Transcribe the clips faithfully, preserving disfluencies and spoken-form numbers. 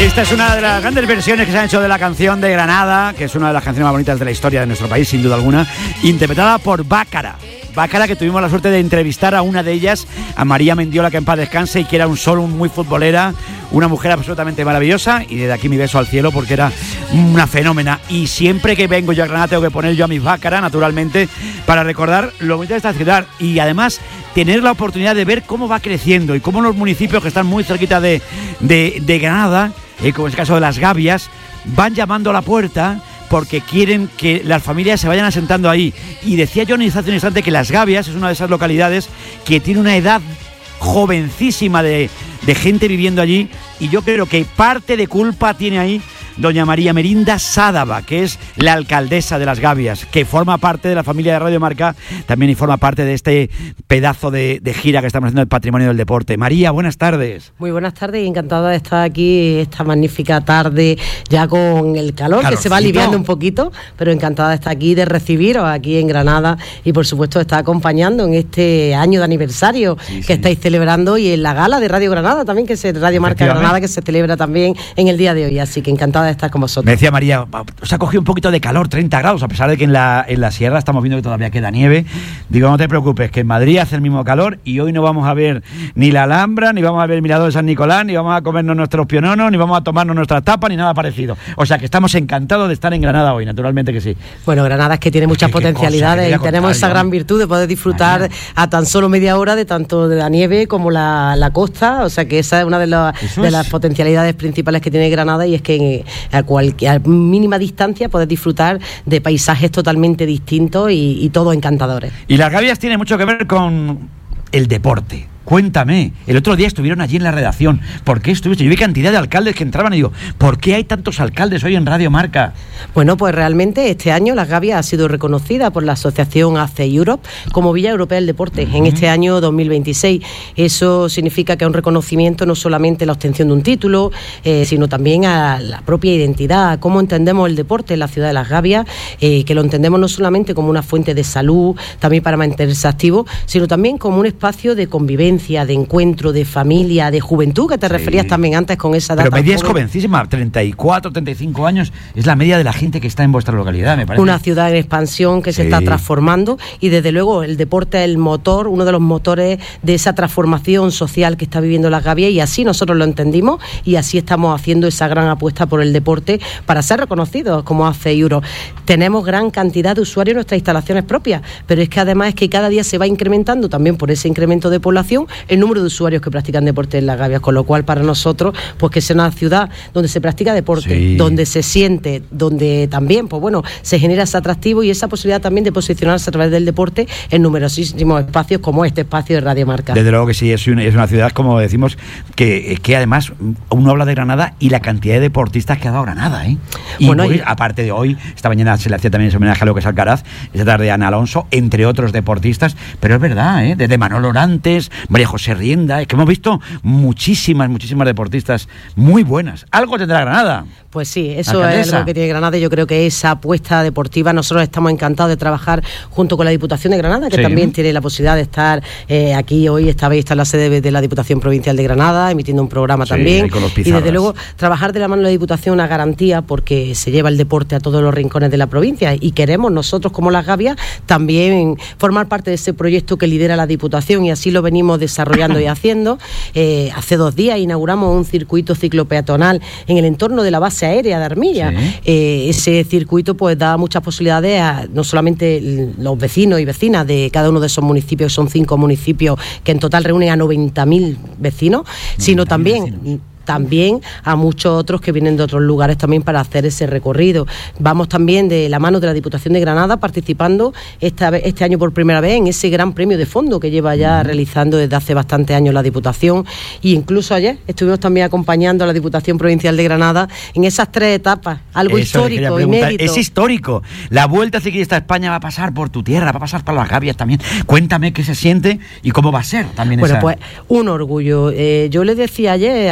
Esta es una de las grandes versiones que se han hecho de la canción de Granada, que es una de las canciones más bonitas de la historia de nuestro país, sin duda alguna, interpretada por Bácara. Bácara, que tuvimos la suerte de entrevistar a una de ellas, a María Mendiola, que en paz descanse, y que era un sol muy futbolera, una mujer absolutamente maravillosa, y desde aquí mi beso al cielo porque era una fenómena. Y siempre que vengo yo a Granada tengo que poner yo a mis Bácara, naturalmente, para recordar lo bonito de esta ciudad y además tener la oportunidad de ver cómo va creciendo y cómo los municipios que están muy cerquita de, de, de Granada, eh, como es el caso de Las Gavias, van llamando a la puerta porque quieren que las familias se vayan asentando ahí. Y decía yo hace un instante que Las Gavias es una de esas localidades que tiene una edad jovencísima de, de gente viviendo allí, y yo creo que parte de culpa tiene ahí doña María Merinda Sádava, que es la alcaldesa de Las Gavias, que forma parte de la familia de Radio Marca también y forma parte de este pedazo de, de gira que estamos haciendo del patrimonio del deporte. María, buenas tardes. Muy buenas tardes y encantada de estar aquí esta magnífica tarde, ya con el calor, Calorcito, que se va aliviando un poquito, pero encantada de estar aquí, de recibiros aquí en Granada y por supuesto de estar acompañando en este año de aniversario sí, que sí. estáis celebrando, y en la gala de Radio Granada también, que es Radio Marca Granada, que se celebra también en el día de hoy, así que encantada de estar con vosotros. Me decía María, os ha cogido un poquito de calor, treinta grados, a pesar de que en la, en la sierra estamos viendo que todavía queda nieve. Digo, no te preocupes, que en Madrid hace el mismo calor y hoy no vamos a ver ni la Alhambra, ni vamos a ver el Mirador de San Nicolás, ni vamos a comernos nuestros piononos, ni vamos a tomarnos nuestras tapas, ni nada parecido. O sea que estamos encantados de estar en Granada hoy, naturalmente que sí. Bueno, Granada es que tiene muchas potencialidades y tenemos contar, esa yo. gran virtud de poder disfrutar María. a tan solo media hora de tanto de la nieve como la, la costa, o sea que esa es una de, la, de las potencialidades principales que tiene Granada, y es que a cualquier a mínima distancia poder disfrutar de paisajes totalmente distintos y, y todos encantadores. Y Las Gavias tiene mucho que ver con el deporte. Cuéntame, el otro día estuvieron allí en la redacción. ¿Por qué estuviste? Yo vi cantidad de alcaldes que entraban y digo, ¿por qué hay tantos alcaldes hoy en Radio Marca? Bueno, pues realmente este año Las Gavias ha sido reconocida por la asociación A C E Europe como Villa Europea del Deporte uh-huh. en este año dos mil veintiséis. Eso significa que es un reconocimiento no solamente a la obtención de un título, eh, sino también a la propia identidad, a cómo entendemos el deporte en la ciudad de Las Gavias, eh, que lo entendemos no solamente como una fuente de salud, también para mantenerse activo, sino también como un espacio de convivencia, de encuentro, de familia, de juventud, que te sí. referías también antes con esa edad. Pero media es jovencísima, treinta y cuatro, treinta y cinco años, es la media de la gente que está en vuestra localidad, me parece. Una ciudad en expansión que sí. se está transformando, y desde luego el deporte es el motor, uno de los motores de esa transformación social que está viviendo Las Gavias, y así nosotros lo entendimos, y así estamos haciendo esa gran apuesta por el deporte para ser reconocidos como A C E Europe. Tenemos gran cantidad de usuarios en nuestras instalaciones propias, pero es que además es que cada día se va incrementando también por ese incremento de población el número de usuarios que practican deporte en Las Gavias, con lo cual para nosotros, pues que sea una ciudad donde se practica deporte, sí. donde se siente, donde también, pues bueno, se genera ese atractivo y esa posibilidad también de posicionarse a través del deporte en numerosísimos espacios como este espacio de Radio Marca. Desde luego que sí, es una, es una ciudad, como decimos, que, que además uno habla de Granada y la cantidad de deportistas que ha dado Granada, ¿eh? Y bueno, hoy, y... aparte de hoy, esta mañana se le hacía también ese homenaje a lo que es Alcaraz, esta tarde Ana Alonso, entre otros deportistas, pero es verdad, ¿eh? Desde Manolo Orantes, María José Rienda, es que hemos visto muchísimas, muchísimas deportistas muy buenas. Algo tendrá Granada. Pues sí, eso Alcaldesa. Es algo que tiene Granada, y yo creo que esa apuesta deportiva, nosotros estamos encantados de trabajar junto con la Diputación de Granada, que sí. también tiene la posibilidad de estar eh, aquí hoy, esta vez está en la sede de la Diputación Provincial de Granada, emitiendo un programa sí, también, y desde luego trabajar de la mano de la Diputación una garantía, porque se lleva el deporte a todos los rincones de la provincia, y queremos nosotros como Las Gavias también formar parte de ese proyecto que lidera la Diputación, y así lo venimos desarrollando y haciendo. Eh, hace dos días inauguramos un circuito ciclopeatonal en el entorno de la base aérea de Armilla. Sí. Eh, ese circuito pues da muchas posibilidades a no solamente los vecinos y vecinas de cada uno de esos municipios, son cinco municipios que en total reúnen a noventa mil vecinos, sino también... Vecinos. También a muchos otros que vienen de otros lugares también para hacer ese recorrido. Vamos también de la mano de la Diputación de Granada participando esta vez, este año por primera vez en ese gran premio de fondo que lleva ya realizando desde hace bastantes años la Diputación, e incluso ayer estuvimos también acompañando a la Diputación Provincial de Granada en esas tres etapas, algo Eso histórico, inédito. Es histórico. La Vuelta Ciclista a España va a pasar por tu tierra, va a pasar por Las Gavias también. Cuéntame qué se siente y cómo va a ser también bueno, esa... Bueno, pues un orgullo. Eh, yo le decía ayer a Paco Anguita,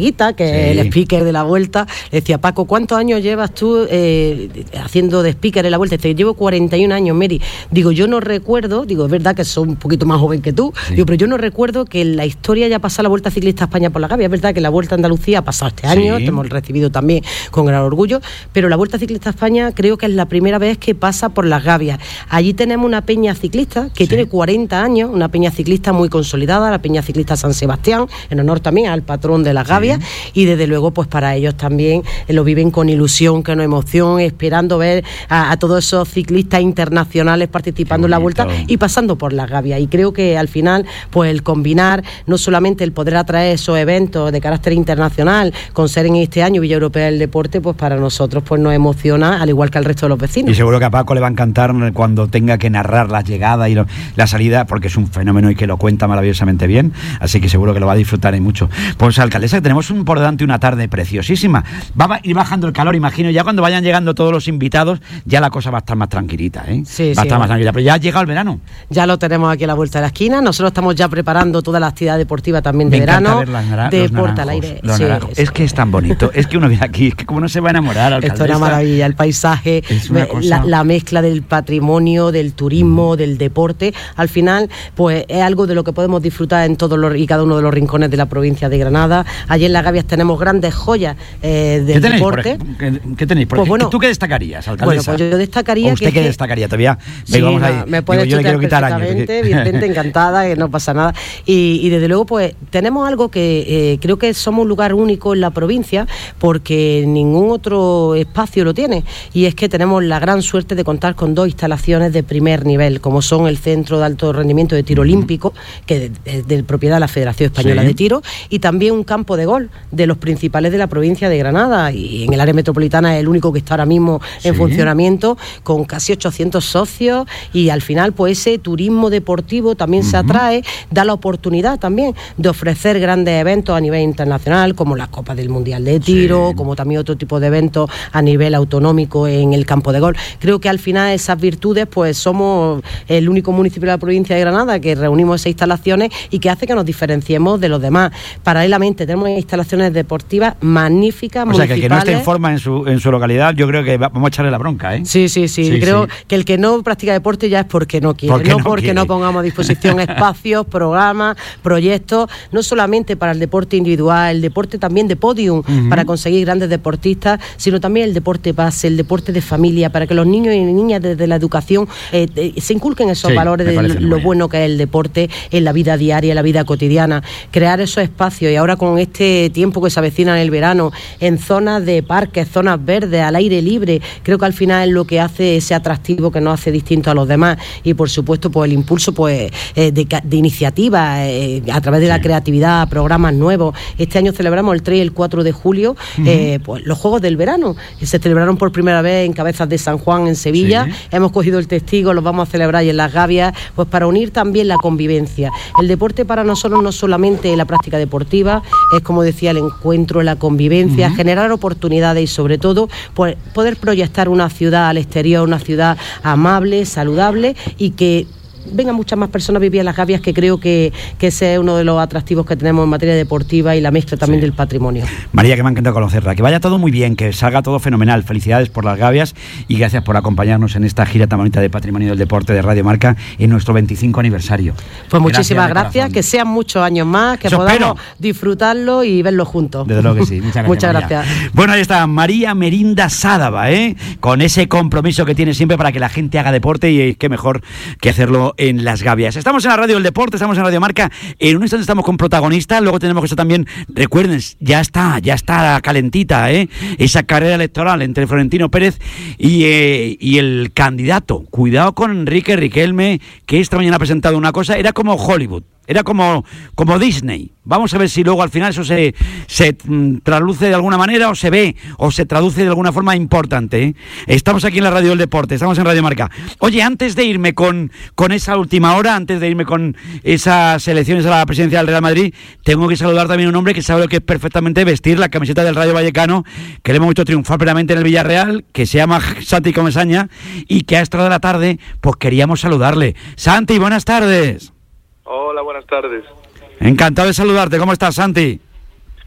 Higuita, que sí. es el speaker de la Vuelta, le decía, Paco, ¿cuántos años llevas tú eh, haciendo de speaker en la Vuelta? Dice, llevo cuarenta y un años, Mary. Digo, yo no recuerdo, digo, es verdad que soy un poquito más joven que tú, sí. digo, pero yo no recuerdo que en la historia haya pasado la Vuelta Ciclista a España por la Gavia. Es verdad que la Vuelta a Andalucía ha pasado este año, sí. te hemos recibido también con gran orgullo, pero la Vuelta Ciclista a España creo que es la primera vez que pasa por las Gavias. Allí tenemos una peña ciclista que sí. tiene cuarenta años, una peña ciclista muy consolidada, la Peña Ciclista San Sebastián, en honor también al patrón de las Gavias, sí. y desde luego pues para ellos también eh, lo viven con ilusión, con emoción, esperando ver a, a todos esos ciclistas internacionales participando en la Vuelta y pasando por las Gavias. Y creo que al final pues el combinar no solamente el poder atraer esos eventos de carácter internacional con ser en este año Villa Europea del Deporte, pues para nosotros pues nos emociona al igual que al resto de los vecinos. Y seguro que a Paco le va a encantar cuando tenga que narrar la llegada y lo, la salida, porque es un fenómeno y que lo cuenta maravillosamente bien, así que seguro que lo va a disfrutar y mucho. Pues alcaldesa, tenemos un, por delante una tarde preciosísima, va a ir bajando el calor, imagino, ya cuando vayan llegando todos los invitados, ya la cosa va a estar más tranquilita, ¿eh? Sí, va a sí, estar más tranquila, pero ya ha llegado el verano. Ya lo tenemos aquí a la vuelta de la esquina, nosotros estamos ya preparando toda la actividad deportiva también de Me verano, ver las nara- deporte al aire. Los sí, naranjos. Es que es tan bonito, es que uno viene aquí, es que como no se va a enamorar, alcaldesa. Esto es una maravilla, el paisaje, me, cosa... la, la mezcla del patrimonio, del turismo, mm. del deporte, al final pues es algo de lo que podemos disfrutar en todos los y cada uno de los rincones de la provincia de Granada. Allí en Las Gavias tenemos grandes joyas eh, del ¿Qué tenéis, deporte. Por, ¿qué, ¿Qué tenéis? Pues bueno, ¿Tú qué destacarías, alcaldesa? Bueno, pues yo destacaría ¿O usted que qué que... destacaría? Todavía sí, vamos no, ahí. me puedes Digo, yo le quiero quitar años. Evidentemente, encantada, que no pasa nada. Y, y desde luego, pues tenemos algo que eh, creo que somos un lugar único en la provincia, porque ningún otro espacio lo tiene. Y es que tenemos la gran suerte de contar con dos instalaciones de primer nivel, como son el Centro de Alto Rendimiento de Tiro uh-huh. Olímpico, que es de, de propiedad de la Federación Española sí. de Tiro, y también un campo de gol de los principales de la provincia de Granada. Y en el área metropolitana es el único que está ahora mismo en sí. funcionamiento, con casi ochocientos socios, y al final pues ese turismo deportivo también uh-huh. se atrae, da la oportunidad también de ofrecer grandes eventos a nivel internacional, como la Copa del Mundial de Tiro, sí. como también otro tipo de eventos a nivel autonómico en el campo de gol. Creo que al final esas virtudes, pues somos el único municipio de la provincia de Granada que reunimos esas instalaciones y que hace que nos diferenciemos de los demás. Paralelamente tenemos instalaciones deportivas magníficas, o sea, que el que no esté en forma en su, en su localidad, yo creo que va, vamos a echarle la bronca, ¿eh? Sí, sí, sí, sí creo sí. que el que no practica deporte ya es porque no quiere, porque no, no porque quiere. No pongamos a disposición espacios, programas, proyectos, no solamente para el deporte individual, el deporte también de podium, uh-huh. para conseguir grandes deportistas, sino también el deporte base, el deporte de familia, para que los niños y niñas desde la educación eh, eh, se inculquen esos sí, valores de lo bueno que es el deporte en la vida diaria, en la vida cotidiana, crear esos espacios. Y ahora con este tiempo que se avecina en el verano, en zonas de parques, zonas verdes, al aire libre, creo que al final es lo que hace ese atractivo que nos hace distinto a los demás. Y por supuesto pues el impulso pues eh, de, de iniciativas eh, a través de sí. la creatividad, programas nuevos. Este año celebramos el tres y el cuatro de julio uh-huh. eh, pues los Juegos del Verano, que se celebraron por primera vez en Cabezas de San Juan, en Sevilla. Sí. Hemos cogido el testigo, los vamos a celebrar ahí en Las Gavias, pues para unir también la convivencia. El deporte para nosotros no solamente la práctica deportiva, es como decía el encuentro, la convivencia, uh-huh. generar oportunidades y sobre todo pues, poder proyectar una ciudad al exterior, una ciudad amable, saludable y que vengan muchas más personas a vivir en Las Gavias, que creo que, que ese es uno de los atractivos que tenemos en materia deportiva y la mezcla también sí. del patrimonio. María, que me ha encantado conocerla, que vaya todo muy bien, que salga todo fenomenal. Felicidades por Las Gavias y gracias por acompañarnos en esta gira tan bonita de Patrimonio del Deporte de Radio Marca en nuestro veinticinco aniversario. Pues muchísimas gracias, gracias que sean muchos años más, que Eso podamos espero. disfrutarlo y verlo juntos. Desde luego que sí, muchas gracias. Muchas gracias. Bueno, ahí está María Merinda Sádava, ¿eh? Con ese compromiso que tiene siempre para que la gente haga deporte y qué mejor que hacerlo en Las Gavias. Estamos en la radio del deporte, estamos en Radio Marca. En un instante estamos con protagonistas, luego tenemos que estar también, recuerden, ya está, ya está calentita, ¿eh? Esa carrera electoral entre Florentino Pérez y, eh, y el candidato. Cuidado con Enrique Riquelme, que esta mañana ha presentado una cosa, era como Hollywood. Era como, como Disney. Vamos a ver si luego al final eso se, se mm, traduce de alguna manera o se ve o se traduce de alguna forma importante, ¿eh? Estamos aquí en la radio del deporte, estamos en Radio Marca. Oye, antes de irme con, con esa última hora, antes de irme con esas elecciones a la presidencia del Real Madrid, tengo que saludar también a un hombre que sabe lo que es perfectamente vestir la camiseta del Rayo Vallecano, que le hemos visto triunfar plenamente en el Villarreal, que se llama Santi Comesaña y que a esta hora de la tarde pues queríamos saludarle. Santi, buenas tardes. Hola, buenas tardes. Encantado de saludarte. ¿Cómo estás, Santi?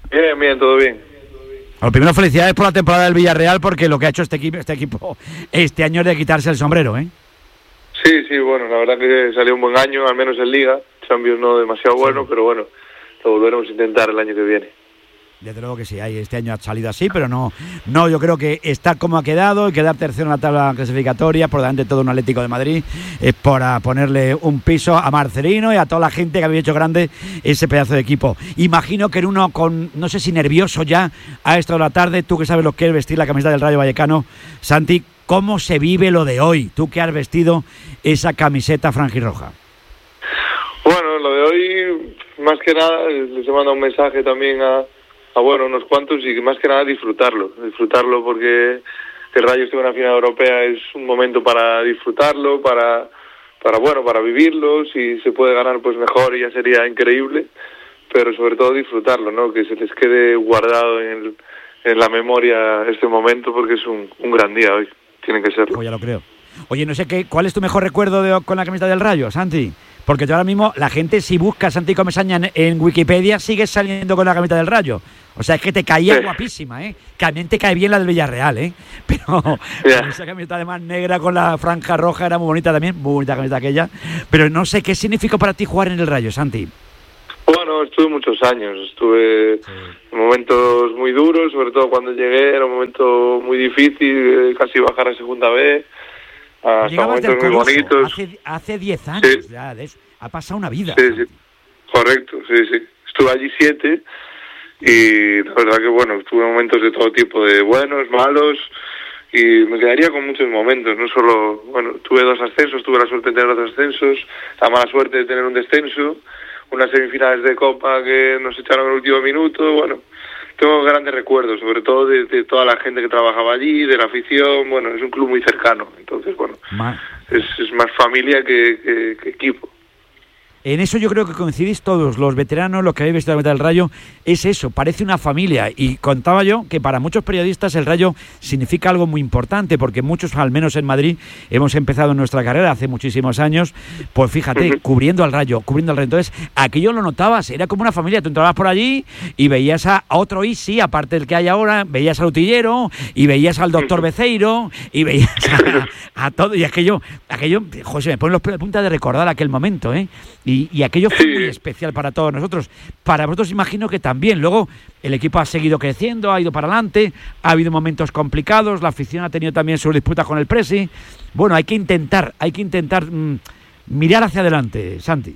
Bien, bien, todo bien. Bueno, primero, felicidades por la temporada del Villarreal, porque lo que ha hecho este equipo, este equipo este año es de quitarse el sombrero, ¿eh? Sí, sí, bueno, la verdad que salió un buen año, al menos en Liga. Champions no demasiado bueno, sí. Pero bueno, lo volveremos a intentar el año que viene. Desde luego que sí, este año ha salido así, pero no, no, yo creo que estar como ha quedado y quedar tercero en la tabla clasificatoria, por delante de todo un Atlético de Madrid, es para ponerle un piso a Marcelino y a toda la gente que había hecho grande ese pedazo de equipo. Imagino que en uno con, no sé si nervioso ya, a esta hora de la tarde, tú que sabes lo que es vestir la camiseta del Rayo Vallecano, Santi, ¿cómo se vive lo de hoy? Tú que has vestido esa camiseta franjirroja. Bueno, lo de hoy, más que nada, les he mandado un mensaje también a a bueno, unos cuantos y más que nada disfrutarlo, disfrutarlo porque que el Rayo esté en una final europea es un momento para disfrutarlo, para, para bueno, para vivirlo, si se puede ganar pues mejor y ya sería increíble, pero sobre todo disfrutarlo, ¿no? Que se les quede guardado en, el, en la memoria este momento porque es un, un gran día hoy, tiene que serlo. Pues ya lo creo. Oye, no sé qué, ¿cuál es tu mejor recuerdo de, con la camiseta del Rayo, Santi? Porque yo ahora mismo, la gente si busca Santi Comesaña en, en Wikipedia, sigue saliendo con la camiseta del Rayo. O sea, es que te caía sí. Guapísima, ¿eh? Que también te cae bien la del Villarreal, ¿eh? Pero yeah. Esa camiseta además negra con la franja roja era muy bonita también, muy bonita camiseta aquella. Pero no sé, ¿qué significó para ti jugar en el Rayo, Santi? Bueno, estuve muchos años, estuve sí. en momentos muy duros, sobre todo cuando llegué, era un momento muy difícil, casi bajar a segunda B. Hasta momentos muy bonitos. Hace, hace diez años sí. ya, de eso. Ha pasado una vida. Sí, sí, correcto, sí, sí. Estuve allí siete y la verdad que bueno, tuve momentos de todo tipo, de buenos, malos, y me quedaría con muchos momentos, no solo, bueno, tuve dos ascensos, tuve la suerte de tener dos ascensos, la mala suerte de tener un descenso, unas semifinales de Copa que nos echaron en el último minuto, bueno, tengo grandes recuerdos, sobre todo de, de toda la gente que trabajaba allí, de la afición, bueno, es un club muy cercano, entonces, bueno, Ma- es, es más familia que, que, que equipo. En eso yo creo que coincidís todos, los veteranos, los que habéis visto la camiseta del Rayo, es eso, parece una familia. Y contaba yo que para muchos periodistas el Rayo significa algo muy importante, porque muchos, al menos en Madrid, hemos empezado nuestra carrera hace muchísimos años, pues fíjate, uh-huh. cubriendo al Rayo, cubriendo al Rayo. Entonces, aquello lo notabas, era como una familia, tú entrabas por allí y veías a otro Isi, aparte del que hay ahora, veías al Utillero, y veías al doctor Beceiro, y veías a, a todo, y aquello, aquello, José, me ponen los pelos de punta de recordar aquel momento, ¿eh? Y, y aquello fue sí. muy especial para todos nosotros. Para vosotros imagino que también. Luego el equipo ha seguido creciendo, ha ido para adelante, ha habido momentos complicados, la afición ha tenido también sus disputas con el Presi. Bueno, hay que intentar, hay que intentar mmm, mirar hacia adelante, Santi.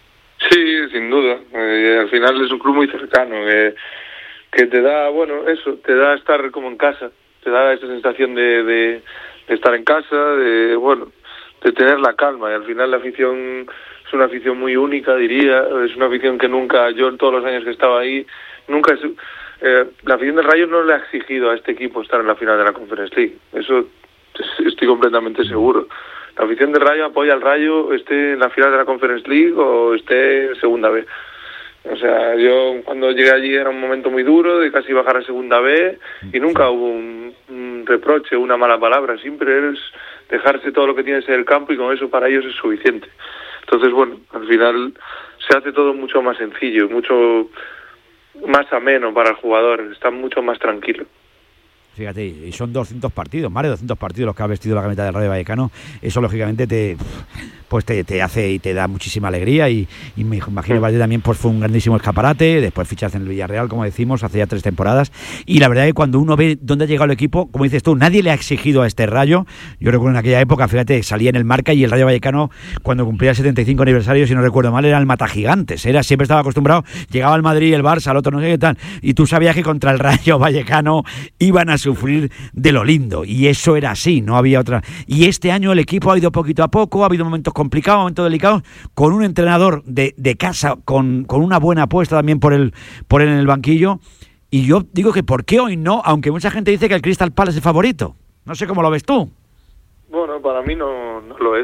Sí, sin duda. Eh, al final es un club muy cercano, eh, que te da, bueno, eso, te da estar como en casa, te da esa sensación de, de, de estar en casa, de, bueno, de tener la calma, y al final la afición es una afición muy única, diría, es una afición que nunca, yo en todos los años que estaba ahí, nunca, es, eh, la afición del Rayo no le ha exigido a este equipo estar en la final de la Conference League, eso estoy completamente seguro. La afición del Rayo apoya al Rayo, esté en la final de la Conference League o esté en segunda B. O sea, yo cuando llegué allí era un momento muy duro, de casi bajar a segunda B, y nunca hubo un, un reproche, una mala palabra, siempre es dejarse todo lo que tienes en el campo y con eso para ellos es suficiente. Entonces, bueno, al final se hace todo mucho más sencillo, mucho más ameno para el jugador, está mucho más tranquilo. Fíjate, y son doscientos partidos, más de doscientos partidos los que ha vestido la camiseta del Rayo Vallecano. Eso lógicamente te pues te, te hace y te da muchísima alegría y, y me imagino que también pues fue un grandísimo escaparate, después fichaste en el Villarreal, como decimos, hace ya tres temporadas, y la verdad es que cuando uno ve dónde ha llegado el equipo, como dices tú, nadie le ha exigido a este Rayo. Yo recuerdo en aquella época, fíjate, salía en el Marca y el Rayo Vallecano, cuando cumplía el setenta y cinco aniversario, si no recuerdo mal, era el matagigantes, era, siempre estaba acostumbrado, llegaba al Madrid, el Barça, al otro no sé qué tal, y tú sabías que contra el Rayo Vallecano iban a sufrir de lo lindo, y eso era así, no había otra. Y este año el equipo ha ido poquito a poco, ha habido momentos complicados, momentos delicados, con un entrenador de, de casa, con, con una buena apuesta también por el, por él en el banquillo, y yo digo que ¿por qué hoy no? Aunque mucha gente dice que el Crystal Palace es el favorito. No sé cómo lo ves tú. Bueno, para mí no, no lo es.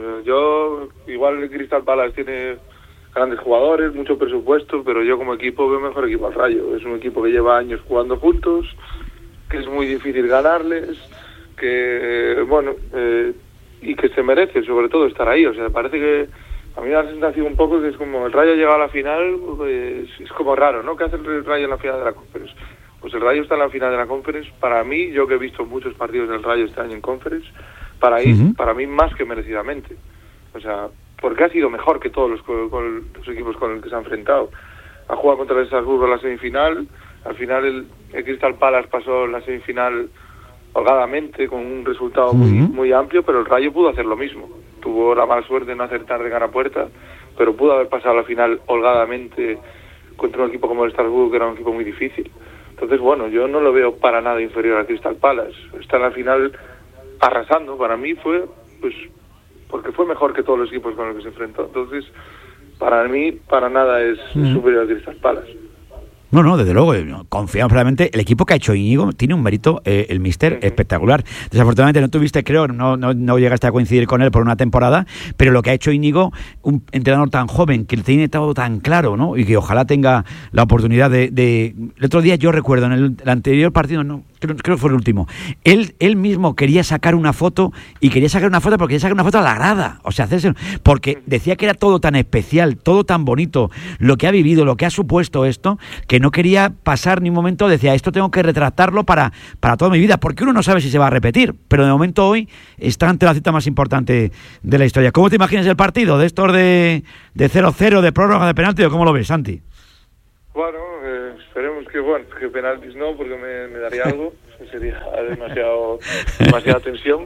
Yo, igual el Crystal Palace tiene grandes jugadores, mucho presupuesto, pero yo como equipo veo mejor equipo al Rayo. Es un equipo que lleva años jugando juntos, que es muy difícil ganarles, que, bueno, eh, y que se merece sobre todo estar ahí. O sea, parece que, A mí me da la sensación un poco que es como el Rayo ha llegado a la final, pues es como raro, ¿no? ¿Qué hace el Rayo en la final de la Conference? Pues el Rayo está en la final de la Conference. Para mí, yo que he visto muchos partidos del Rayo este año en Conference, para, ahí, uh-huh. para mí más que merecidamente. O sea, porque ha sido mejor que todos los, con, con los equipos con los que se ha enfrentado. Ha jugado contra el Salzburgo en la semifinal, al final el, el Crystal Palace pasó la semifinal holgadamente, con un resultado uh-huh. muy, muy amplio, pero el Rayo pudo hacer lo mismo. Tuvo la mala suerte de no acertar de cara a puerta, pero pudo haber pasado la final holgadamente contra un equipo como el Salzburgo, que era un equipo muy difícil. Entonces, bueno, yo no lo veo para nada inferior al Crystal Palace. Está en la final arrasando. Para mí fue, pues, porque fue mejor que todos los equipos con los que se enfrentó. Entonces, para mí, para nada es mm. superior al Crystal Palace. No, no, desde luego, confiamos plenamente. El equipo que ha hecho Íñigo tiene un mérito, eh, el míster, uh-huh. espectacular. Desafortunadamente no tuviste, creo, no, no, no llegaste a coincidir con él por una temporada, pero lo que ha hecho Íñigo, un entrenador tan joven, que tiene todo tan claro, ¿no? Y que ojalá tenga la oportunidad de... de... El otro día yo recuerdo, en el, el anterior partido, no creo, creo que fue el último, él, él mismo quería sacar una foto, y quería sacar una foto porque quería sacar una foto a la grada, o sea, hacerse, porque decía que era todo tan especial, todo tan bonito, lo que ha vivido, lo que ha supuesto esto, que no quería pasar ni un momento, decía, esto tengo que retratarlo para, para toda mi vida, porque uno no sabe si se va a repetir, pero de momento hoy está ante la cita más importante de la historia. ¿Cómo te imaginas el partido? ¿De estos de, de cero cero, de prórroga, de penalti, o cómo lo ves, Santi? Bueno, eh, esperemos que bueno que penaltis no, porque me, me daría algo, sería demasiado demasiada tensión.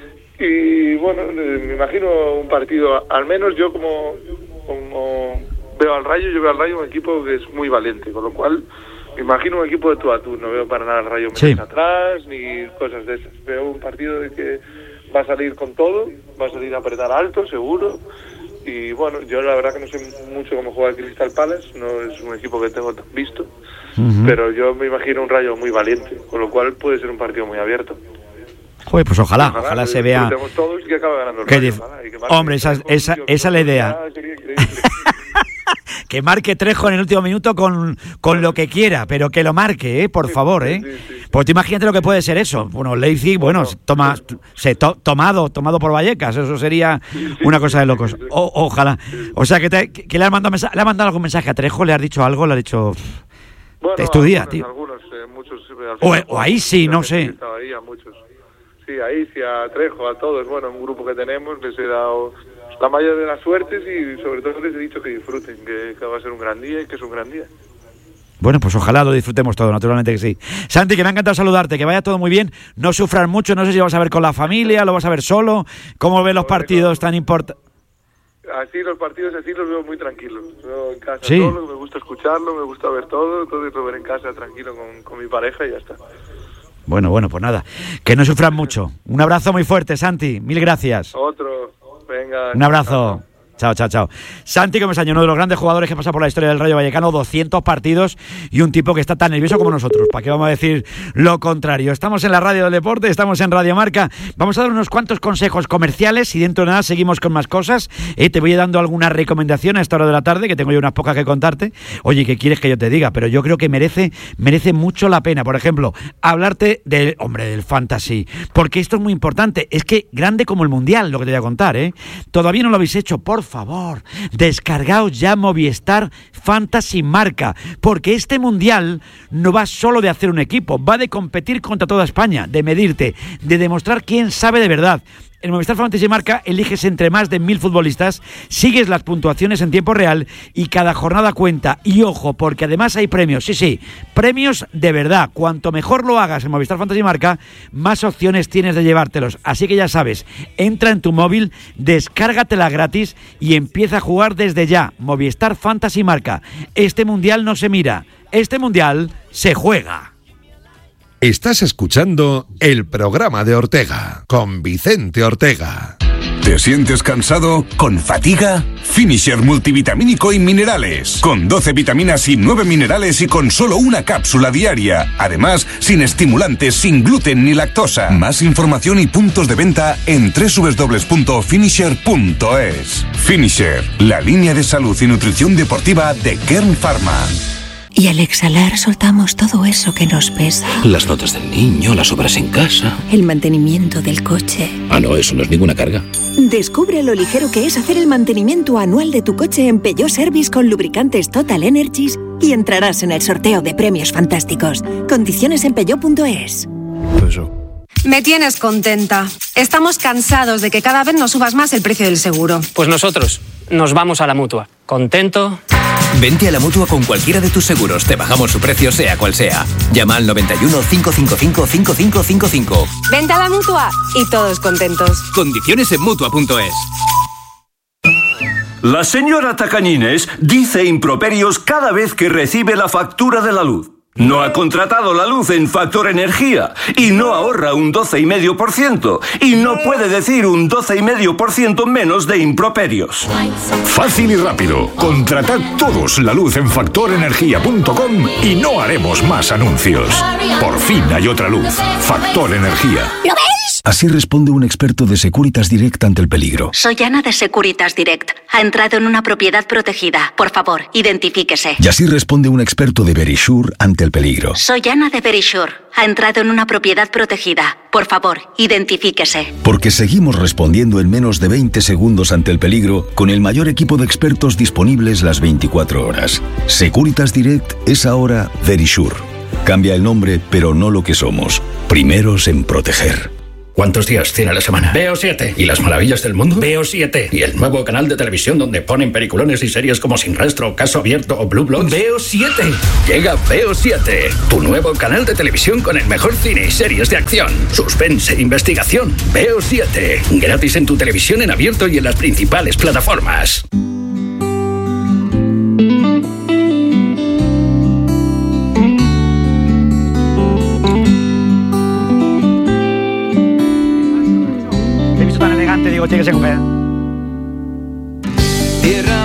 Y bueno, eh, me imagino un partido, al menos yo como, como veo al Rayo, yo veo al Rayo un equipo que es muy valiente, con lo cual me imagino un equipo de tú a tú, no veo para nada al Rayo meterse sí. atrás, ni cosas de esas. Veo un partido de que va a salir con todo, va a salir a apretar alto, seguro. Y bueno, yo la verdad que no sé mucho cómo juega el Crystal Palace, no es un equipo que tengo tan visto, uh-huh. pero yo me imagino un Rayo muy valiente, con lo cual puede ser un partido muy abierto. Joder, pues ojalá, ojalá, ojalá se vea... Todos y que acabe ganando el Rayo, dif... ojalá, y que Hombre, esa, esa, esa es la idea. Que marque Trejo en el último minuto con, con lo que quiera, pero que lo marque, ¿eh? Por favor, ¿eh? Sí, sí, sí. Pues tú imagínate lo que puede ser eso. Bueno, Leipzig, bueno, toma, se to, tomado tomado por Vallecas, eso sería una cosa de locos. O, ojalá. O sea, que, te, que le, has mandado mensaje, le has mandado algún mensaje a Trejo, le has dicho algo, le has dicho... Bueno, es tu día, algunos, tío. Algunos, eh, muchos, o, o ahí sí, no sé. Ahí a muchos. Sí, ahí sí, a Trejo, a todos. Bueno, un grupo que tenemos, les he dado... la mayor de las suertes y sobre todo les he dicho que disfruten, que, que va a ser un gran día y que es un gran día. Bueno, pues ojalá lo disfrutemos todo, naturalmente que sí. Santi, que me ha encantado saludarte, que vaya todo muy bien, no sufras mucho, no sé si lo vas a ver con la familia, lo vas a ver solo, ¿cómo ves los partidos tan importantes? Así los partidos así los veo muy tranquilos, yo en casa ¿Sí? solo, me gusta escucharlo, me gusta ver todo, todo y lo ver en casa tranquilo con, con mi pareja y ya está. Bueno, bueno, pues nada, que no sufran mucho. Un abrazo muy fuerte, Santi, mil gracias. Otro. Venga, un abrazo. Chao, chao, chao. Santi Comesaña, uno de los grandes jugadores que pasa por la historia del Rayo Vallecano, doscientos partidos y un tipo que está tan nervioso como nosotros. ¿Para qué vamos a decir lo contrario? Estamos en la radio del deporte, estamos en Radio Marca. Vamos a dar unos cuantos consejos comerciales y dentro de nada seguimos con más cosas. Eh, te voy dando alguna recomendación a esta hora de la tarde, que tengo yo unas pocas que contarte. Oye, ¿qué quieres que yo te diga? Pero yo creo que merece, merece mucho la pena. Por ejemplo, hablarte del, hombre, del fantasy. Porque esto es muy importante. Es que grande como el Mundial, lo que te voy a contar, ¿eh? Todavía no lo habéis hecho, por favor, descargaos ya Movistar Fantasy Marca, porque este Mundial no va solo de hacer un equipo, va de competir contra toda España, de medirte, de demostrar quién sabe de verdad. En Movistar Fantasy Marca eliges entre más de mil futbolistas, sigues las puntuaciones en tiempo real y cada jornada cuenta. Y ojo, porque además hay premios, sí, sí, premios de verdad. Cuanto mejor lo hagas en Movistar Fantasy Marca, más opciones tienes de llevártelos. Así que ya sabes, entra en tu móvil, descárgatela gratis y empieza a jugar desde ya. Movistar Fantasy Marca. Este Mundial no se mira, este Mundial se juega. Estás escuchando el programa de Ortega, con Vicente Ortega. ¿Te sientes cansado? ¿Con fatiga? Finisher multivitamínico y minerales. Con doce vitaminas y nueve minerales y con solo una cápsula diaria. Además, sin estimulantes, sin gluten ni lactosa. Más información y puntos de venta en doble u doble u doble u punto finisher punto es. Finisher, la línea de salud y nutrición deportiva de Kern Pharma. Y al exhalar soltamos todo eso que nos pesa. Las notas del niño, las obras en casa. El mantenimiento del coche. Ah, no, eso no es ninguna carga. Descubre lo ligero que es hacer el mantenimiento anual de tu coche en Peugeot Service con lubricantes Total Energies y entrarás en el sorteo de premios fantásticos. Condiciones en peugeot punto es. Eso. Me tienes contenta. Estamos cansados de que cada vez nos subas más el precio del seguro. Pues nosotros nos vamos a la Mutua. ¿Contento? Vente a la Mutua con cualquiera de tus seguros. Te bajamos su precio sea cual sea. Llama al noventa y uno, cinco cinco cinco, cinco cinco cinco cinco. Vente a la Mutua y todos contentos. Condiciones en Mutua punto es. La señora Tacañines dice improperios cada vez que recibe la factura de la luz. No ha contratado la luz en Factor Energía y no ahorra un doce coma cinco por ciento y no puede decir un doce coma cinco por ciento menos de improperios. Fácil y rápido. Contratad todos la luz en factor energía punto com y no haremos más anuncios. Por fin hay otra luz. Factor Energía. ¿Lo ves? Así responde un experto de Securitas Direct ante el peligro. Soy Ana de Securitas Direct. Ha entrado en una propiedad protegida. Por favor, identifíquese. Y así responde un experto de Verisure ante el peligro. Soy Ana de Verisure. Ha entrado en una propiedad protegida. Por favor, identifíquese. Porque seguimos respondiendo en menos de veinte segundos ante el peligro con el mayor equipo de expertos disponibles las veinticuatro horas. Securitas Direct es ahora Verisure. Cambia el nombre, pero no lo que somos. Primeros en proteger. ¿Cuántos días tiene la semana? Veo siete. ¿Y las maravillas del mundo? Veo siete. ¿Y el nuevo canal de televisión donde ponen peliculones y series como Sin Rastro, Caso Abierto o Blue Bloods? Veo siete. Llega Veo siete, tu nuevo canal de televisión con el mejor cine y series de acción, suspense e investigación. Veo siete. Gratis en tu televisión en abierto y en las principales plataformas. Digo, che, que se coge. Tierra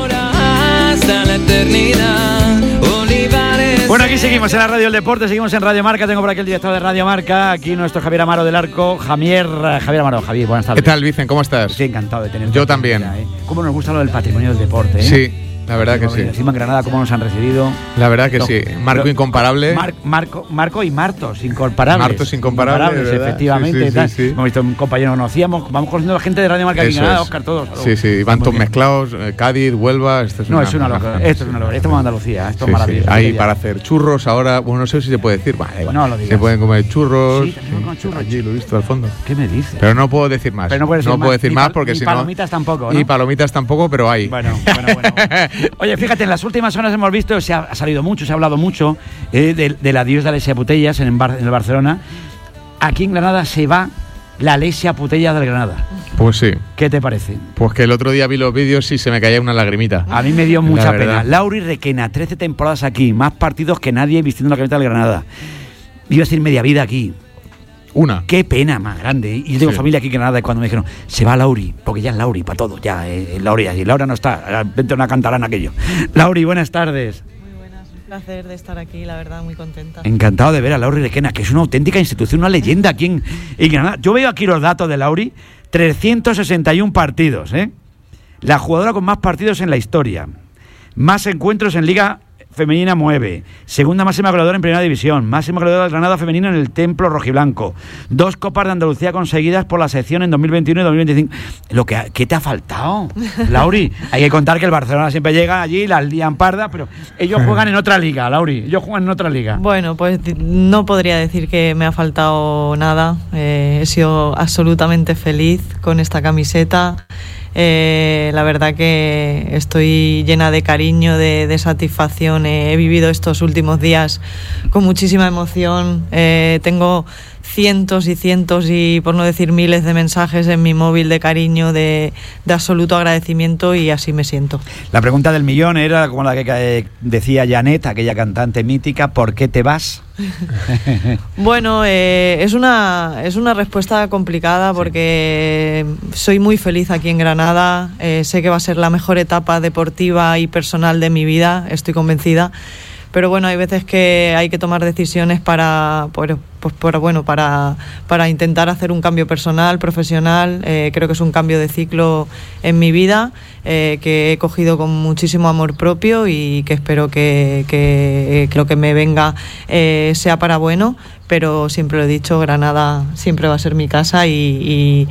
mora hasta la eternidad. Olivares. Bueno, aquí seguimos en la Radio del Deporte, seguimos en Radio Marca. Tengo por aquí el director de Radio Marca, aquí nuestro Javier Amaro del Arco. Javier, Javier Amaro, Javier, buenas tardes. ¿Qué tal, Vicen? ¿Cómo estás? Sí, encantado de tenerte. Yo también. ¿eh? ¿Cómo nos gusta lo del patrimonio del deporte? ¿eh? Sí. La verdad que sí. Encima en Granada, ¿cómo nos han recibido? La verdad que no, sí. Marco incomparable. Mar, Marco, Marco y Martos, incomparables. Martos incomparables, incomparables efectivamente. Sí, sí, sí, sí. Hemos visto un compañero que conocíamos. Vamos conociendo a la gente de Radio Marca aquí en Granada, es. Oscar, todos. Sí, sí. Van todos mezclados. Cádiz, Huelva. Esto es no, una, es una locura. Esto es una locura. Esto es Andalucía. Esto sí, es maravilloso. Sí. Hay para hacer churros ahora. Bueno, no sé si se puede decir. Vale, no lo digas. Se pueden comer churros. Sí, también con churros. Allí lo he visto al fondo. ¿Qué me dices? Pero no puedo decir más. Pero no puedes decir no más. puedo decir ni más pal, porque ni si no. palomitas tampoco, ¿no? Y palomitas tampoco, pero hay. Bueno, bueno, bueno. Oye, fíjate, en las últimas horas hemos visto, se ha, ha salido mucho, se ha hablado mucho eh, del, del adiós de Alessia Putellas en, Bar, en el Barcelona. Aquí en Granada se va la Alessia Putellas del Granada. Pues sí. ¿Qué te parece? Pues que el otro día vi los vídeos y se me caía una lagrimita. A mí me dio mucha pena. Lauri Requena, trece temporadas aquí, más partidos que nadie vistiendo la camiseta del Granada. Iba a ser media vida aquí. Una. Qué pena más grande. Y yo tengo sí. familia aquí en Granada y cuando me dijeron, se va Lauri, porque ya es Lauri para todo, ya, eh, Lauri allí. Laura no está, vente una cantarán aquello. Lauri, buenas tardes. Muy buenas, un placer de estar aquí, la verdad, muy contenta. Encantado de ver a Lauri Requena, que es una auténtica institución, una leyenda aquí en, en Granada. Yo veo aquí los datos de Lauri, trescientos sesenta y uno partidos, ¿eh? La jugadora con más partidos en la historia, más encuentros en Liga Femenina mueve, segunda máxima goleadora en Primera División, máxima goleadora de Granada femenina en el Templo Rojiblanco, dos Copas de Andalucía conseguidas por la sección en dos mil veintiuno y dos mil veinticinco. Lo que, ¿qué te ha faltado, Lauri? Hay que contar que el Barcelona siempre llega allí, las lían pardas, pero ellos juegan en otra liga, Lauri, ellos juegan en otra liga. Bueno, pues no podría decir que me ha faltado nada, eh, he sido absolutamente feliz con esta camiseta. Eh, la verdad que estoy llena de cariño, de, de satisfacción. Eh, he vivido estos últimos días con muchísima emoción. Eh, tengo cientos y cientos y por no decir miles de mensajes en mi móvil de cariño, de, de absoluto agradecimiento, y así me siento. La pregunta del millón era como la que eh, decía Janet, aquella cantante mítica: ¿por qué te vas? Bueno, eh, es una es una respuesta complicada porque sí. soy muy feliz aquí en Granada, eh, sé que va a ser la mejor etapa deportiva y personal de mi vida, estoy convencida, pero bueno, hay veces que hay que tomar decisiones para, por, pues por, bueno, para, para intentar hacer un cambio personal, profesional. Eh, creo que es un cambio de ciclo en mi vida, eh, que he cogido con muchísimo amor propio y que espero que, que, que lo que me venga eh, sea para bueno, pero siempre lo he dicho, Granada siempre va a ser mi casa y, y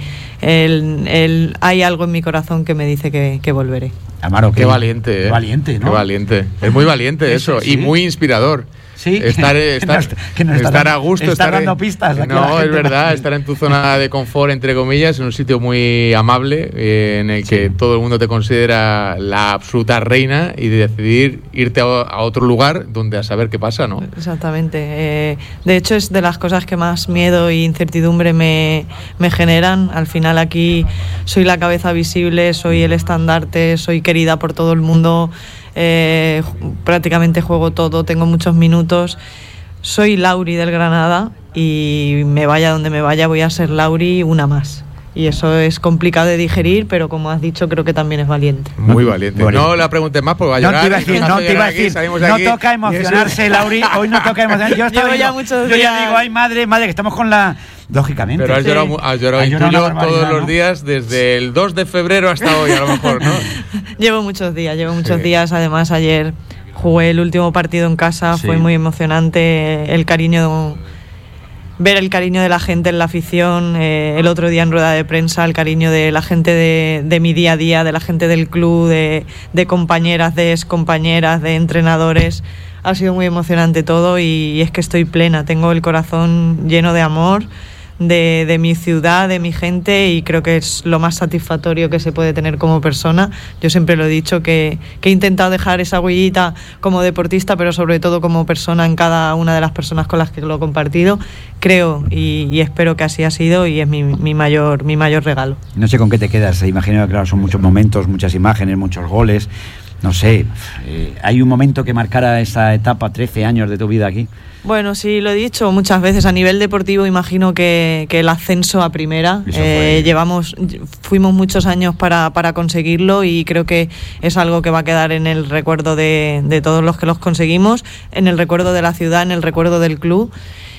el, el, hay algo en mi corazón que me dice que, que volveré. Amaro, qué, qué valiente, ¿eh? Valiente, ¿no? Qué valiente. Es muy valiente eso, sí, y muy inspirador. Sí, estar, estar, que no, que no estar a gusto, está estar dando pistas. No, es verdad, estar en tu zona de confort, entre comillas, en un sitio muy amable, eh, en el que sí. todo el mundo te considera la absoluta reina, y de decidir irte a, a otro lugar donde a saber qué pasa, ¿no? Exactamente. Eh, de hecho, es de las cosas que más miedo e incertidumbre me, me generan. Al final aquí soy la cabeza visible, soy el estandarte, soy querida por todo el mundo. Eh, prácticamente juego todo, tengo muchos minutos, soy Lauri del Granada y me vaya donde me vaya voy a ser Lauri una más, y eso es complicado de digerir, pero como has dicho creo que también es valiente. Muy valiente. Bueno, no la preguntes más porque va a llorar. No te iba a decir, no te iba a decir, no aquí, toca emocionarse, Lauri, hoy no toca emocionarse. Yo, Llevo ya digo, muchos yo días. ya digo, ay madre, madre, que estamos con la... Lógicamente. Pero has llorado, sí. has llorado, has llorado todos los ¿no? días, desde el dos de febrero hasta hoy, a lo mejor, ¿no? Llevo muchos días, llevo muchos sí. días. Además, ayer jugué el último partido en casa, sí. fue muy emocionante. El cariño, ver el cariño de la gente en la afición. Eh, el otro día en rueda de prensa, el cariño de la gente de, de mi día a día, de la gente del club, de, de compañeras, de excompañeras, de entrenadores. Ha sido muy emocionante todo y es que estoy plena. Tengo el corazón lleno de amor. De, de mi ciudad, de mi gente, y creo que es lo más satisfactorio que se puede tener como persona. Yo siempre lo he dicho, que, que he intentado dejar esa huellita como deportista, pero sobre todo como persona en cada una de las personas con las que lo he compartido. Creo y, y espero que así ha sido, y es mi, mi, mayor, mi mayor regalo. No sé con qué te quedas, imagino que claro, son muchos momentos, muchas imágenes, muchos goles. No sé, eh, ¿hay un momento que marcara esa etapa, trece años de tu vida aquí? Bueno, sí, lo he dicho muchas veces. A nivel deportivo, imagino que, que el ascenso a primera. Eh, llevamos, fuimos muchos años para, para conseguirlo, y creo que es algo que va a quedar en el recuerdo de, de todos los que los conseguimos, en el recuerdo de la ciudad, en el recuerdo del club.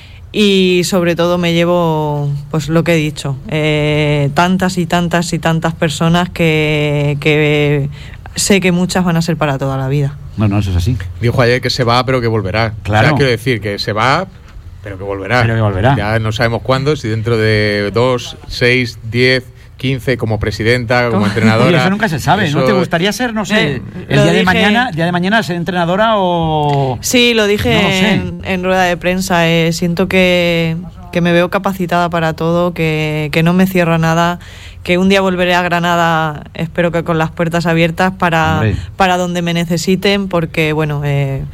Y sobre todo me llevo, pues lo que he dicho, eh, tantas y tantas y tantas personas que, que sé que muchas van a ser para toda la vida. No, no, eso es así. Dijo ayer que se va, pero que volverá. Claro. O sea, quiero decir que se va, pero que volverá. Pero que volverá. Ya no sabemos cuándo, si dentro de dos, seis, diez, quince, como presidenta, como entrenadora. Oye, eso nunca se sabe. Eso... ¿No te gustaría ser, no sé, eh, el día dije... de mañana, día de mañana ser entrenadora o...? Sí, lo dije no lo sé. en, en rueda de prensa. Eh, siento que, que me veo capacitada para todo, que, que no me cierro a nada, que un día volveré a Granada, espero que con las puertas abiertas para, para donde me necesiten, porque bueno, eh,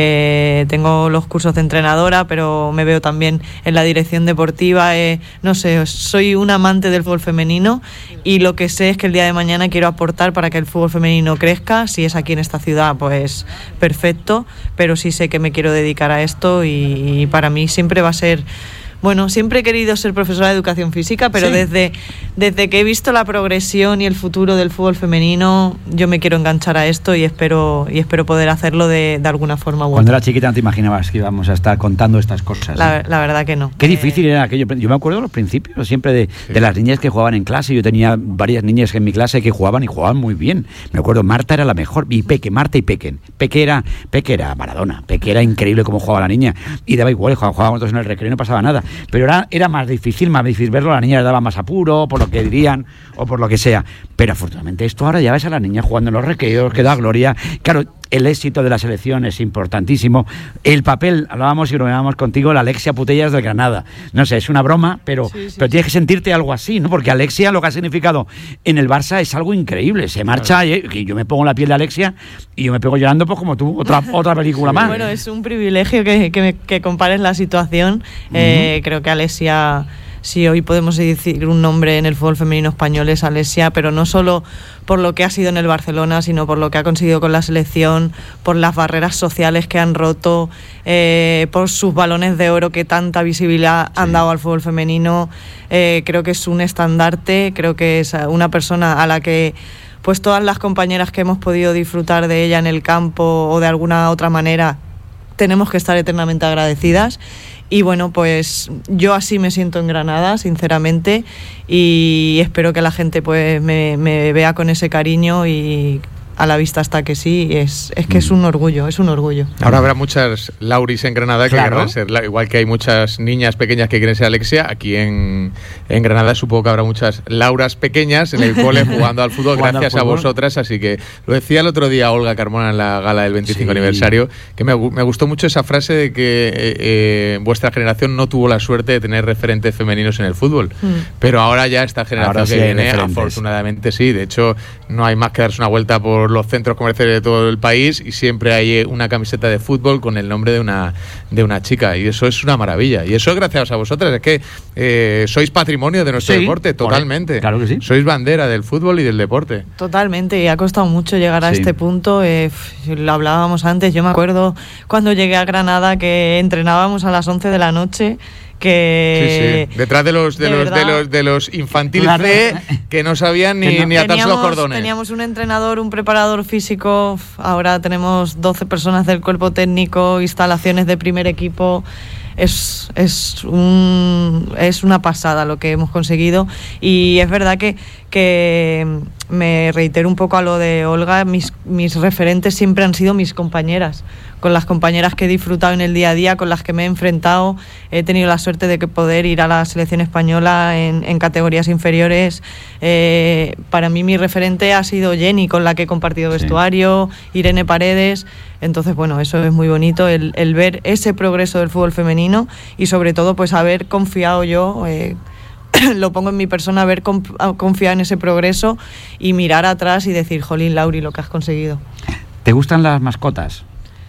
eh, tengo los cursos de entrenadora, pero me veo también en la dirección deportiva. Eh, no sé, soy un amante del fútbol femenino, y lo que sé es que el día de mañana quiero aportar para que el fútbol femenino crezca. Si es aquí en esta ciudad, pues perfecto, pero sí sé que me quiero dedicar a esto, y, y para mí siempre va a ser... Bueno, siempre he querido ser profesora de educación física, pero sí. desde, desde que he visto la progresión y el futuro del fútbol femenino, yo me quiero enganchar a esto, y espero y espero poder hacerlo de, de alguna forma u otra. Cuando era chiquita no te imaginabas que íbamos a estar contando estas cosas. La, ¿eh? la verdad que no. Qué eh... difícil era aquello. Yo me acuerdo de los principios, siempre de, sí. de las niñas que jugaban en clase. Yo tenía varias niñas en mi clase que jugaban y jugaban muy bien. Me acuerdo, Marta era la mejor, y Peque, Marta y Peque. Peque era, Peque era Maradona, Peque era increíble cómo jugaba la niña, y daba igual, jugábamos todos en el recreo y no pasaba nada. Pero era, era más difícil, más difícil verlo, a la niña le daba más apuro, por lo que dirían, o por lo que sea. Pero afortunadamente esto ahora ya ves a la niña jugando en los recreos, que da gloria. Claro, el éxito de la selección es importantísimo. El papel, hablábamos y bromeábamos contigo, la Alexia Putellas del Granada. No sé, es una broma, pero, sí, sí, pero tienes que sentirte algo así, ¿no? Porque Alexia, lo que ha significado en el Barça es algo increíble. Se marcha, claro. y yo me pongo en la piel de Alexia y yo me pego llorando, pues como tú, otra otra película sí. más. Bueno, es un privilegio que, que, que compares la situación. Uh-huh. Eh, creo que Alexia... Sí, hoy podemos decir un nombre en el fútbol femenino español, es Alexia, pero no solo por lo que ha sido en el Barcelona, sino por lo que ha conseguido con la selección, por las barreras sociales que han roto, eh, por sus balones de oro que tanta visibilidad sí. han dado al fútbol femenino. Eh, creo que es un estandarte, creo que es una persona a la que pues todas las compañeras que hemos podido disfrutar de ella en el campo o de alguna otra manera tenemos que estar eternamente agradecidas. Y bueno, pues yo así me siento en Granada, sinceramente, y espero que la gente pues me, me vea con ese cariño y a la vista está que sí, es, es que mm. es un orgullo, es un orgullo. Ahora habrá muchas Lauris en Granada que claro. querrán ser, igual que hay muchas niñas pequeñas que quieren ser Alexia, aquí en, en Granada supongo que habrá muchas Lauras pequeñas en el cole jugando al fútbol jugando gracias al fútbol. A vosotras, así que lo decía el otro día Olga Carmona en la gala del veinticinco sí. aniversario, que me, me gustó mucho esa frase de que eh, eh, vuestra generación no tuvo la suerte de tener referentes femeninos en el fútbol, mm. pero ahora ya esta generación ahora que sí viene, afortunadamente sí, de hecho no hay más que darse una vuelta por los centros comerciales de todo el país y siempre hay una camiseta de fútbol con el nombre de una de una chica y eso es una maravilla y eso es gracias a vosotras, es que eh, sois patrimonio de nuestro sí, deporte totalmente, claro que sí. Sois bandera del fútbol y del deporte. Totalmente, y ha costado mucho llegar a sí. este punto, eh, lo hablábamos antes, yo me acuerdo cuando llegué a Granada que entrenábamos a las once de la noche, que sí, sí. detrás de los de, de los, de los de los infantil claro. C que no sabían ni, no. ni atarse los cordones. Teníamos un entrenador, un preparador físico, ahora tenemos doce personas del cuerpo técnico, instalaciones de primer equipo. Es, es, un, es una pasada lo que hemos conseguido y es verdad que, que me reitero un poco a lo de Olga, mis, mis referentes siempre han sido mis compañeras, con las compañeras que he disfrutado en el día a día, con las que me he enfrentado, he tenido la suerte de que poder ir a la selección española en, en categorías inferiores. Eh, para mí mi referente ha sido Jenny, con la que he compartido vestuario, sí. Irene Paredes. Entonces, bueno, eso es muy bonito, el, el ver ese progreso del fútbol femenino y sobre todo pues haber confiado yo, eh, lo pongo en mi persona, haber confiado en ese progreso y mirar atrás y decir, jolín, Lauri, lo que has conseguido. ¿Te gustan las mascotas?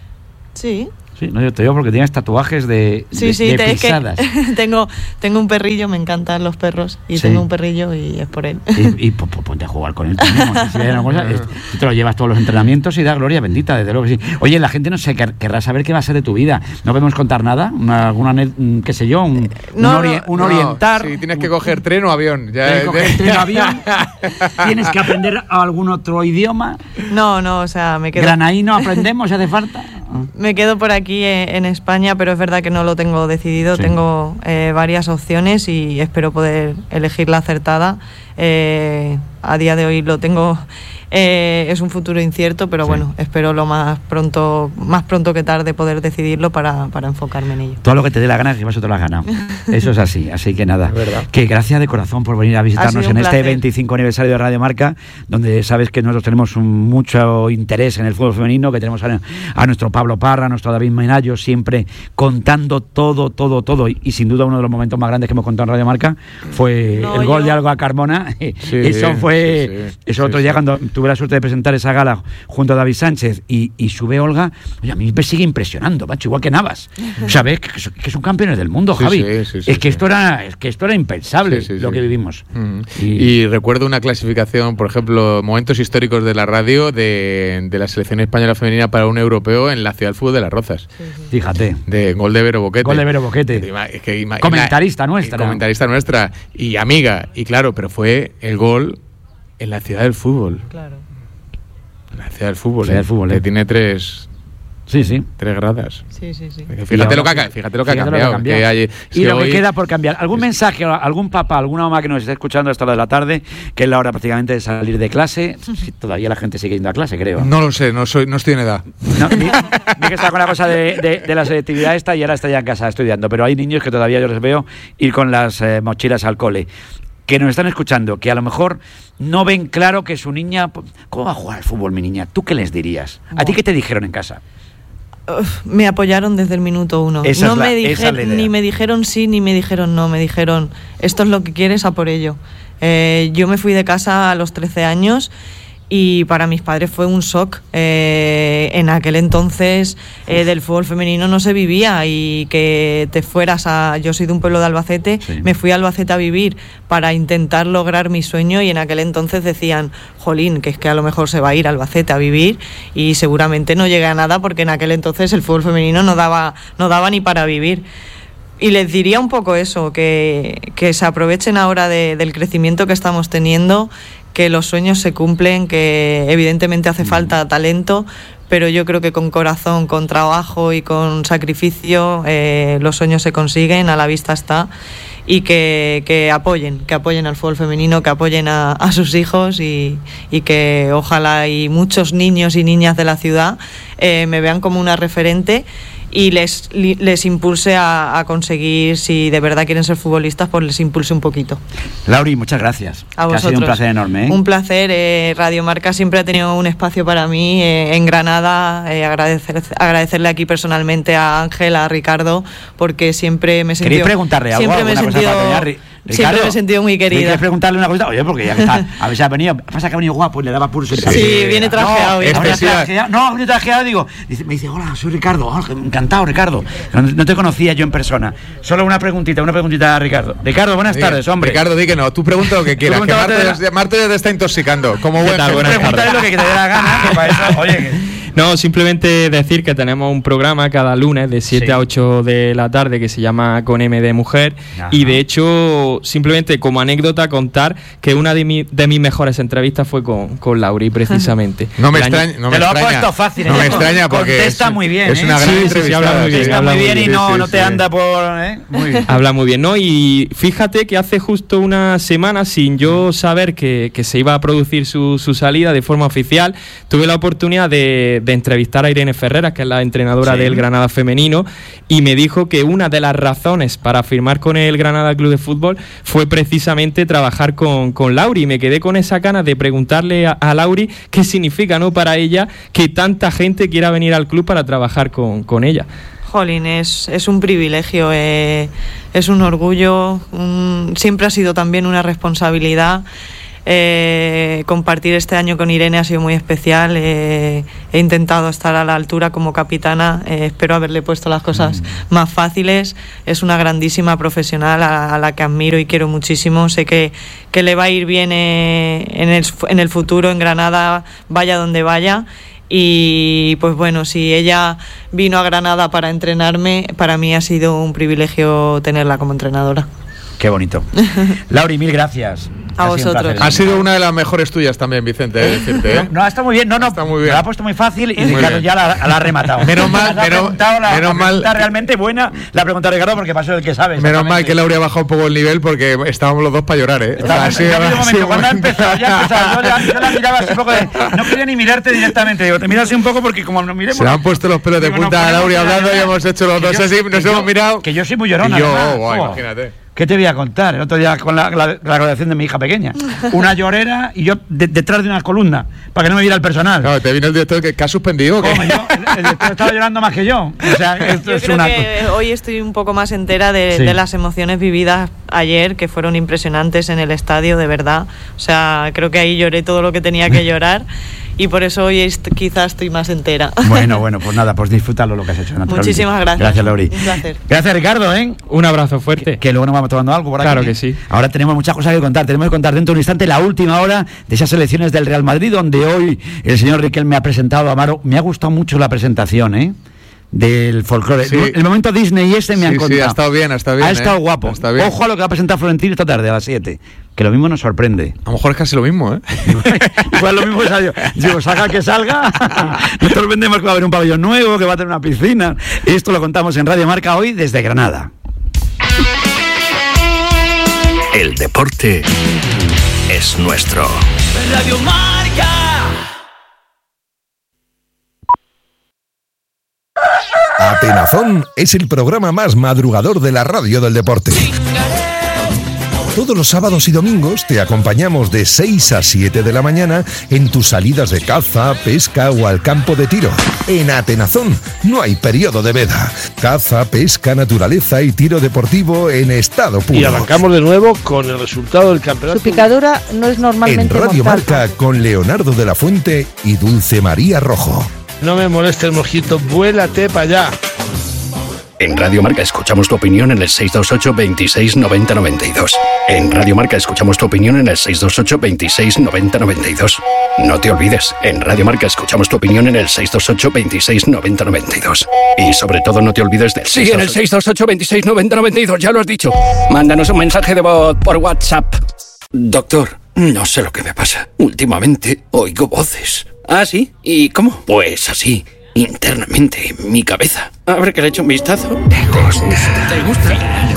Sí. Sí, no, yo te digo porque tienes tatuajes de, sí, de, sí, de te, pisadas. Es que tengo, tengo un perrillo, me encantan los perros y sí. tengo un perrillo y es por él. Y, y pues, ponte a jugar con él también. No sé si hay una cosa, es, tú te lo llevas todos los entrenamientos y da gloria bendita, desde luego que sí. Oye, la gente no sé, quer, querrá saber qué va a ser de tu vida. ¿No podemos contar nada? Una, alguna, qué sé yo, un, no, un, ori no, un no, orientar. Sí, tienes que coger tren o avión. Ya, ¿Tienes que coger tren o avión? ¿Tienes que aprender algún otro idioma? No, no, o sea, me quedo... ¿Granaíno aprendemos si hace falta? Me quedo por aquí eh, en España, pero es verdad que no lo tengo decidido. Sí. Tengo eh, varias opciones y espero poder elegir la acertada. Eh, a día de hoy lo tengo... Eh, es un futuro incierto, pero sí. bueno, espero lo más pronto más pronto que tarde poder decidirlo para, para enfocarme en ello. Todo lo que te dé la gana, que vas te lo has ganado. Eso es así, así que nada. Que gracias de corazón por venir a visitarnos en este veinticinco aniversario de Radio Marca, donde sabes que nosotros tenemos un, mucho interés en el fútbol femenino, que tenemos a, a nuestro Pablo Parra, a nuestro David Menayo, siempre contando todo, todo, todo. Y, y sin duda uno de los momentos más grandes que hemos contado en Radio Marca fue no, el gol yo... de Olga Carmona. Sí, eso fue, sí, sí, eso sí, otro sí, día sí. cuando tuve la suerte de presentar esa gala junto a David Sánchez y, y sube Olga, oye, a mí me sigue impresionando, macho, igual que Navas. ¿Sabes? Que, que son campeones del mundo, sí, Javi. Sí, sí, sí, es que sí. esto era, es que esto era impensable, sí, sí, lo sí. que vivimos. Mm. Y, y recuerdo una clasificación, por ejemplo, momentos históricos de la radio de, de la selección española femenina para un europeo en la ciudad del fútbol de Las Rozas. Sí, sí. Fíjate. De gol de Vero Boquete. Gol de Vero Boquete. Es que, comentarista la, nuestra. Comentarista nuestra y amiga. Y claro, pero fue el gol en la ciudad del fútbol. Claro. La ciudad del fútbol, ciudad del fútbol que eh. tiene tres, sí, sí. tres gradas. Sí, sí, sí. Fíjate lo que ha, fíjate lo que ha cambiado. Lo que que hay, y lo hoy... que queda por cambiar. ¿Algún es... mensaje, algún papá, alguna mamá que nos esté escuchando a esta hora de la tarde, que es la hora prácticamente de salir de clase? Si todavía la gente sigue yendo a clase, creo. No lo sé, no soy, no estoy en edad. No, vi, vi que está con la cosa de, de, de la selectividad esta y ahora está ya en casa estudiando. Pero hay niños que todavía yo les veo ir con las eh, mochilas al cole, que nos están escuchando, que a lo mejor no ven claro que su niña... ¿Cómo va a jugar al fútbol mi niña? ¿Tú qué les dirías? ¿A ti qué te dijeron en casa? Uf, me apoyaron desde el minuto uno. Esa no es la, me dijeron, esa es la idea. Ni me dijeron sí, ni me dijeron no. Me dijeron, esto es lo que quieres, a por ello. Eh, yo me fui de casa a los trece años... Y para mis padres fue un shock. Eh, en aquel entonces eh, del fútbol femenino no se vivía y que te fueras a... Yo soy de un pueblo de Albacete, sí. Me fui a Albacete a vivir para intentar lograr mi sueño y en aquel entonces decían, jolín, que es que a lo mejor se va a ir a Albacete a vivir y seguramente no llega a nada porque en aquel entonces el fútbol femenino no daba, no daba ni para vivir. Y les diría un poco eso, que, que se aprovechen ahora de, del crecimiento que estamos teniendo, que los sueños se cumplen, que evidentemente hace falta talento, pero yo creo que con corazón, con trabajo y con sacrificio eh, los sueños se consiguen, a la vista está. Y que, que apoyen, que apoyen al fútbol femenino, que apoyen a, a sus hijos y, y que ojalá y muchos niños y niñas de la ciudad eh, me vean como una referente y les, les impulse a, a conseguir, si de verdad quieren ser futbolistas, pues les impulse un poquito. Lauri, muchas gracias. A vosotros. Ha sido un placer enorme. ¿eh? Un placer. Eh, Radio Marca siempre ha tenido un espacio para mí eh, en Granada. Eh, agradecer, agradecerle aquí personalmente a Ángel, a Ricardo, porque siempre me he sentido... ¿Queréis preguntarle algo? Siempre me he sentido... Siempre me he sentido muy querida. ¿Quieres preguntarle una cosa? Oye, porque ya que está, a veces ha venido, pasa que ha venido guapo y le daba pulso. Sí, sí, viene trajeado. No, viene trajeado. No, viene trajeado, digo, dice, me dice, hola, soy Ricardo. Oh, encantado, Ricardo. No, no te conocía yo en persona. Solo una preguntita, una preguntita a Ricardo. Ricardo, buenas sí, tardes, hombre. Ricardo, di que no, tú pregunta lo que quieras, que Marta ya, Marta ya te está intoxicando. Como buen tal, pregúntale lo que te dé la gana, que para eso, oye... Que... No, simplemente decir que tenemos un programa cada lunes de siete sí. a ocho de la tarde que se llama Con M de Mujer. Ajá. Y de hecho, simplemente como anécdota contar que una de, mi, de mis mejores entrevistas fue con, con Lauri, precisamente. No me extraña. No te me lo extraña, ha puesto fácil. No me extraña porque contesta es, muy bien. Es una ¿eh? gran sí, entrevista. Sí, sí, habla muy bien. Está habla muy bien y no, sí, no sí, te sí. anda por... ¿eh? Muy bien. Habla muy bien, ¿no? Y fíjate que hace justo una semana, sin yo saber que, que se iba a producir su, su salida de forma oficial, tuve la oportunidad de, de entrevistar a Irene Ferreras, que es la entrenadora sí. del Granada femenino, y me dijo que una de las razones para firmar con el Granada Club de Fútbol fue precisamente trabajar con, con Lauri. Y me quedé con esa ganas de preguntarle a, a Lauri qué significa, ¿no?, para ella que tanta gente quiera venir al club para trabajar con, con ella. Jolín, es, es un privilegio, eh, es un orgullo, un, siempre ha sido también una responsabilidad. Eh, compartir este año con Irene ha sido muy especial. eh, he intentado estar a la altura como capitana, eh, espero haberle puesto las cosas mm. más fáciles. Es una grandísima profesional a, a la que admiro y quiero muchísimo. Sé que, que le va a ir bien eh, en, el, en el futuro en Granada, vaya donde vaya. Y pues bueno, si ella vino a Granada para entrenarme, para mí ha sido un privilegio tenerla como entrenadora. Qué bonito. Lauri, mil gracias. A vosotros. Ha sido una de las mejores tuyas también, Vicente, eh, decirte, ¿eh? No, no, está muy bien. No, no, está muy bien. Me la ha puesto muy fácil y muy Ricardo bien. ya la, la ha rematado. Menos mal, la menos, la, menos la mal. realmente buena la pregunta de Ricardo porque pasó el que sabe. Menos mal que Lauri ha bajado un poco el nivel porque estábamos los dos para llorar, ¿eh? Está, o sea, sí, un momento, cuando ha empezado, ya ha empezado, yo, la, yo la miraba así un poco de... No quería ni mirarte directamente, digo, te miras así un poco porque como nos miremos... Se le han puesto los pelos de digo, punta a Lauri hablando y hemos hecho los dos así, nos hemos mirado... Que yo soy muy llorona, y yo, oh, imagínate. ¿Qué te voy a contar? El otro día con la, la, la graduación de mi hija pequeña. Una llorera y yo de, detrás de una columna para que no me viera el personal. Claro, te vino el director que, que ha suspendido. ¿Qué? Yo, el, el director estaba llorando más que yo. O sea, esto yo es creo una que hoy estoy un poco más entera de, sí. de las emociones vividas ayer, que fueron impresionantes en el estadio, de verdad. O sea, creo que ahí lloré todo lo que tenía que llorar. Y por eso hoy est- quizás estoy más entera. Bueno, bueno, pues nada, pues disfrútalo lo que has hecho. Muchísimas gracias. Gracias, Lauri. Un placer. Gracias, Ricardo, ¿eh? Un abrazo fuerte. Que, que luego nos vamos tomando algo por aquí. Claro que sí. Ahora tenemos muchas cosas que contar. Tenemos que contar dentro de un instante la última hora de esas elecciones del Real Madrid, donde hoy el señor Riquelme me ha presentado a Amaro. Me ha gustado mucho la presentación, ¿eh? Del folclore. Sí. El momento Disney ese me sí, ha encantado. Sí, ha estado bien, ha estado bien. Ha estado ¿eh? guapo. Está bien. Ojo a lo que va a presentar Florentino esta tarde a las siete. Que lo mismo nos sorprende. A lo mejor es casi lo mismo, ¿eh? Igual lo mismo que salió. Digo, salga que salga. Nosotros vendemos que va a haber un pabellón nuevo, que va a tener una piscina. Esto lo contamos en Radio Marca hoy desde Granada. El deporte es nuestro. Radio Marca. Atenazón es el programa más madrugador de la radio del deporte. Todos los sábados y domingos te acompañamos de seis a siete de la mañana en tus salidas de caza, pesca o al campo de tiro. En Atenazón no hay periodo de veda. Caza, pesca, naturaleza y tiro deportivo en estado puro. Y arrancamos de nuevo con el resultado del campeonato. Su picadura no es normalmente En Radio mortal. Marca con Leonardo de la Fuente y Dulce María Rojo. No me moleste el mojito, vuélate para allá. En Radio Marca escuchamos tu opinión en el seis dos ocho, veintiséis, noventa, noventa y dos. En Radio Marca escuchamos tu opinión en el seis dos ocho, veintiséis, noventa, noventa y dos. No te olvides, en Radio Marca escuchamos tu opinión en el seis dos ocho, veintiséis, noventa, noventa y dos. Y sobre todo no te olvides del... Sí, en el seis dos ocho, veintiséis, noventa, noventa y dos, ya lo has dicho. Mándanos un mensaje de voz por WhatsApp. Doctor, no sé lo que me pasa. Últimamente oigo voces. ¿Ah, sí? ¿Y cómo? Pues así, internamente, en mi cabeza. A ver que le echo un vistazo. ¿Te gusta? ¿Te gusta?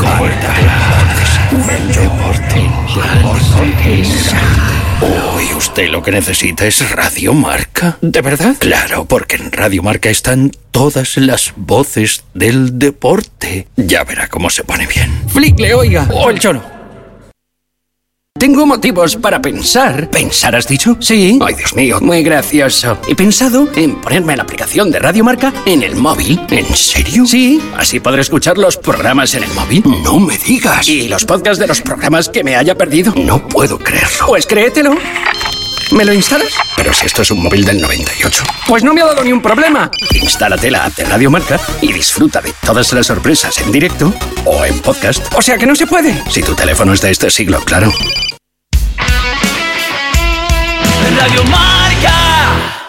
Uy, usted lo que necesita es Radio Marca. ¿De verdad? Claro, porque en Radio Marca están todas las voces del deporte. Ya verá cómo se pone bien. Flickle, oiga. O el choro. Tengo motivos para pensar. ¿Pensar has dicho? Sí. Ay, Dios mío, muy gracioso. He pensado en ponerme la aplicación de Radio Marca en el móvil. ¿En serio? Sí. Así podré escuchar los programas en el móvil. No me digas. ¿Y los podcasts de los programas que me haya perdido? No puedo creerlo. Pues créetelo. ¿Me lo instalas? Pero si esto es un móvil del noventa y ocho. Pues no me ha dado ni un problema. Instálate la app de Radio Marca y disfruta de todas las sorpresas en directo o en podcast. O sea que no se puede. Si tu teléfono es de este siglo, claro. Radio Marca.